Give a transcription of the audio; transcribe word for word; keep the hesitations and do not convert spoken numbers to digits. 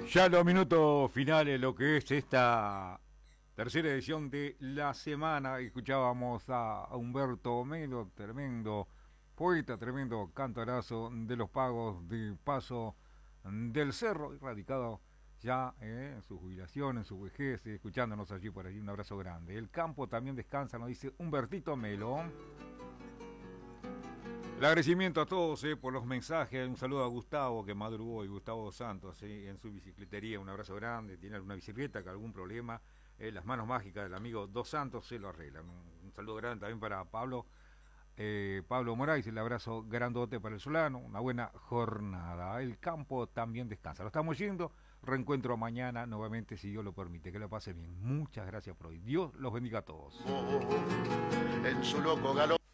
Ya los minutos finales, lo que es esta tercera edición de la semana, escuchábamos a Humberto Melo, tremendo poeta, tremendo cantarazo de los pagos de Paso del Cerro, radicado ya eh, en su jubilación, en su vejez, escuchándonos allí por allí, un abrazo grande. El campo también descansa, nos dice Humbertito Melo. El agradecimiento a todos eh, por los mensajes, un saludo a Gustavo que madrugó y Gustavo Santos eh, en su bicicletería, un abrazo grande, tiene alguna bicicleta que algún problema, eh, las manos mágicas del amigo Dos Santos se lo arreglan. Un, un saludo grande también para Pablo, eh, Pablo Moraes, el abrazo grandote para el Solano, una buena jornada. El campo también descansa, lo estamos yendo, reencuentro mañana nuevamente si Dios lo permite, que lo pase bien. Muchas gracias por hoy, Dios los bendiga a todos. En su loco galop.